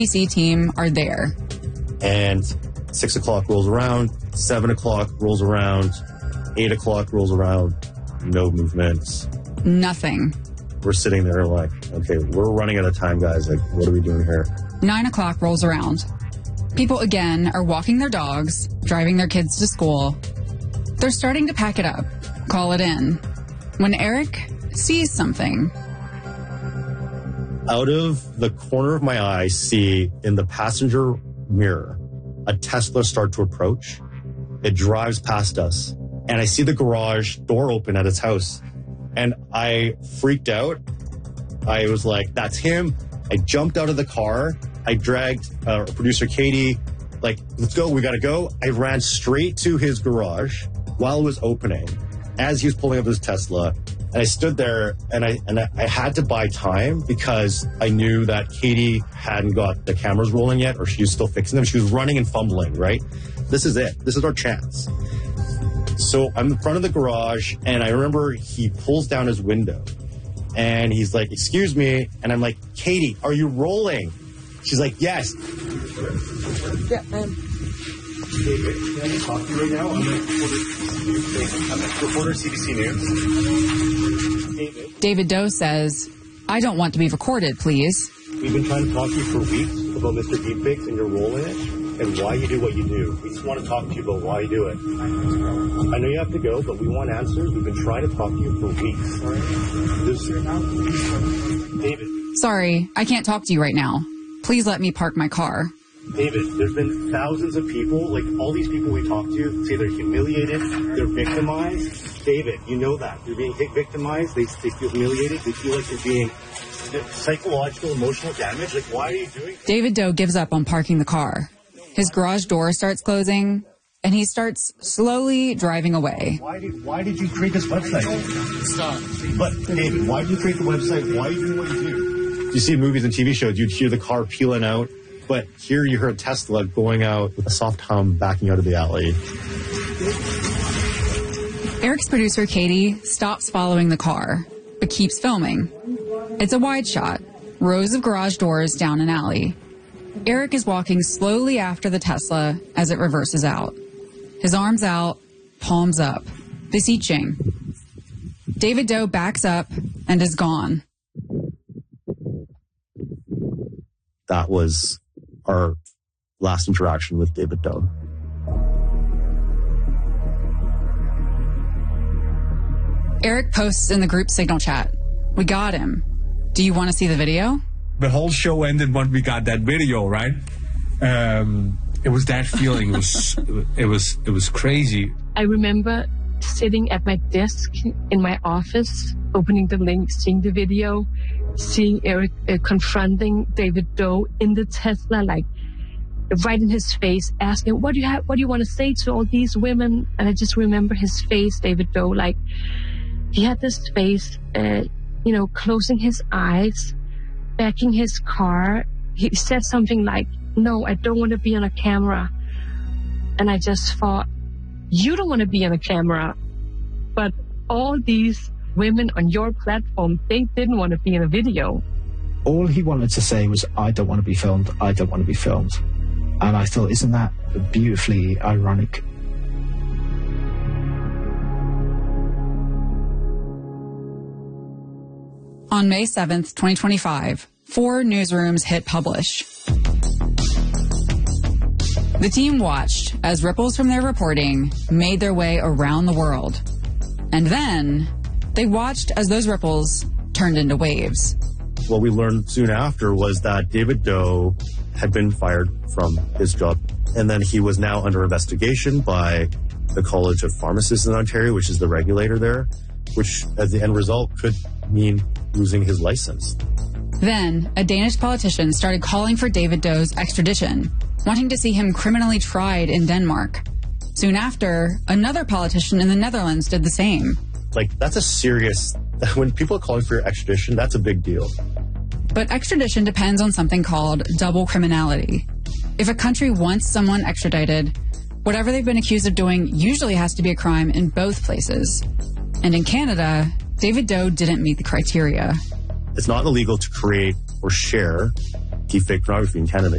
NBC team are there. And 6 o'clock rolls around, 7 o'clock rolls around, 8 o'clock rolls around, no movements. Nothing. We're sitting there like, okay, we're running out of time, guys. Like, what are we doing here? 9 o'clock rolls around. People again are walking their dogs, driving their kids to school. They're starting to pack it up, call it in, when Eric sees something. Out of the corner of my eye, see in the passenger mirror, a Tesla start to approach. It drives past us, and I see the garage door open at its house. And I freaked out. I was like, that's him. I jumped out of the car. I dragged producer Katie, like, let's go, we gotta go. I ran straight to his garage while it was opening, as he was pulling up his Tesla. And I stood there, and I had to buy time because I knew that Katie hadn't got the cameras rolling yet, or she was still fixing them. She was running and fumbling, right? This is it. This is our chance. So I'm in front of the garage, and I remember he pulls down his window, and he's like, excuse me. And I'm like, Katie, are you rolling? She's like, yes. Yeah, David, can I just talk to you right now? I'm a reporter CBC News. David Doe says, I don't want to be recorded, please. We've been trying to talk to you for weeks about Mr. Deepfakes and your role in it and why you do what you do. We just want to talk to you about why you do it. I know you have to go, but we want answers. We've been trying to talk to you for weeks. David. Sorry, I can't talk to you right now. Please let me park my car. David, there's been thousands of people, like all these people we talk to, say they're humiliated, they're victimized. David, you know that. They're being victimized, they feel humiliated, they feel like they're being psychological, emotional damage. Like, why are you doing this? David Doe gives up on parking the car. His garage door starts closing, and he starts slowly driving away. Why did you create this website? Stop. But, David, why did you create the website? Why are you doing what you do? You see movies and TV shows, you'd hear the car peeling out. But here you heard Tesla going out with a soft hum backing out of the alley. Eric's producer, Katie, stops following the car, but keeps filming. It's a wide shot, rows of garage doors down an alley. Eric is walking slowly after the Tesla as it reverses out. His arms out, palms up, beseeching. David Doe backs up and is gone. That was our last interaction with David Doe. Eric posts in the group Signal chat. We got him. Do you want to see the video? The whole show ended when we got that video, right? It was that feeling. It was crazy. I remember sitting at my desk in my office, opening the link, seeing the video, seeing Eric confronting David Doe in the Tesla, like right in his face, asking, what do you want to say to all these women? And I just remember his face, David Doe, like he had this face, closing his eyes, backing his car. He said something like, no, I don't want to be on a camera. And I just thought, you don't want to be on a camera, but all these women on your platform, they didn't want to be in a video. All he wanted to say was, I don't want to be filmed, I don't want to be filmed. And I thought, isn't that beautifully ironic? On May 7th, 2025, 4 newsrooms hit publish. The team watched as ripples from their reporting made their way around the world. And then they watched as those ripples turned into waves. What we learned soon after was that David Doe had been fired from his job. And then he was now under investigation by the College of Pharmacists in Ontario, which is the regulator there, which as the end result could mean losing his license. Then a Danish politician started calling for David Doe's extradition, wanting to see him criminally tried in Denmark. Soon after, another politician in the Netherlands did the same. Like, that's a serious... When people are calling for your extradition, that's a big deal. But extradition depends on something called double criminality. If a country wants someone extradited, whatever they've been accused of doing usually has to be a crime in both places. And in Canada, David Doe didn't meet the criteria. It's not illegal to create or share deepfake pornography in Canada.